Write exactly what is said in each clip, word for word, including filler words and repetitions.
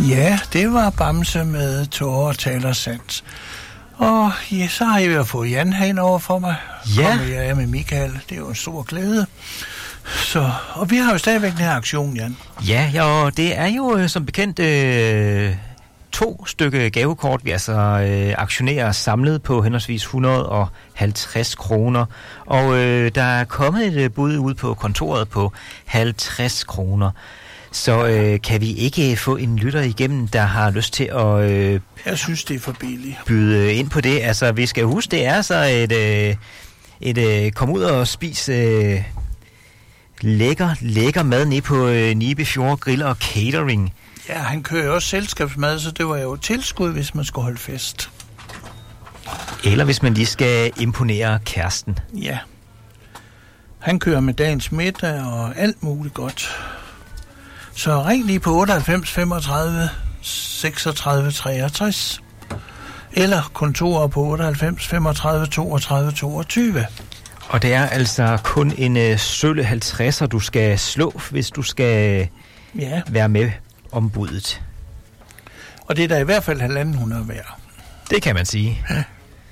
Ja, det var Bamse med Tårer taler sandt. Og ja, så har jeg jo fået Jan hen over for mig. Ja. Kommer jeg er med Michael. Det er jo en stor glæde. Så, og vi har jo stadigvæk den her aktion, Jan. Ja, ja, og det er jo øh, som bekendt øh, to stykke gavekort, vi altså øh, aktionerer samlet på henholdsvis et hundrede og halvtreds kroner. Og øh, der er kommet et øh, bud ud på kontoret på halvtreds kroner. Så øh, kan vi ikke få en lytter igennem, der har lyst til at øh, Jeg synes, det er for billigt. byde ind på det. Altså, vi skal huske, det er så et, øh, et øh, kom ud og spis øh, lækker, lækker mad nede på øh, Nibe Fjord Grill og Catering. Ja, han kører jo også selskabsmad, så det var jo et tilskud, hvis man skulle holde fest. Eller hvis man lige skal imponere kæresten. Ja. Han kører med dagens middag og alt muligt godt. Så ring lige på otteoghalvfems femogtredive seksogtredive treogtres. Eller kontoret på otteoghalvfems femogtredive toogtredive toogtyve. Og det er altså kun en øh, sølle halvtredser, du skal slå, hvis du skal Ja. være med om budet. Og det er der i hvert fald halvanden hundrede værd. Det kan man sige. Ja.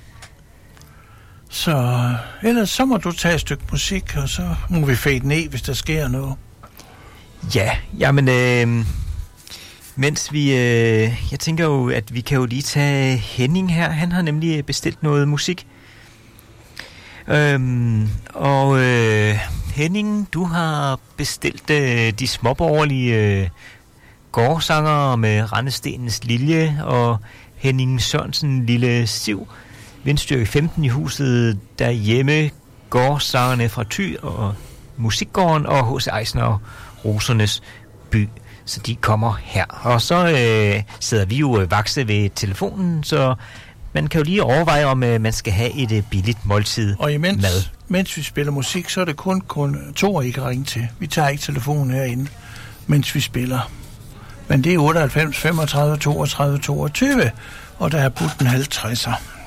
Så ellers så må du tage et stykke musik, og så må vi fade ned, hvis der sker noget. Ja, jamen, øh, mens vi, øh, jeg tænker jo, at vi kan jo lige tage Henning her. Han har nemlig bestilt noget musik. Øhm, og øh, Henning, du har bestilt øh, de småborgerlige øh, gårdsanger med Randestenens Lilje og Henning Sørensen Lille Siv. Vindstyrke femten i huset derhjemme, gårdsangerne fra Thy og Musikgården og H C Eisner og Rosernes By. Så de kommer her. Og så øh, sidder vi jo vakse ved telefonen, så man kan jo lige overveje, om øh, man skal have et øh, billigt måltid Og imens, mad. mens vi spiller musik, så er det kun, kun to, I kan ringe til. Vi tager ikke telefonen herinde, mens vi spiller. Men det er otteoghalvfems femogtredive toogtredive toogtyve, og der er budt en halvtredser.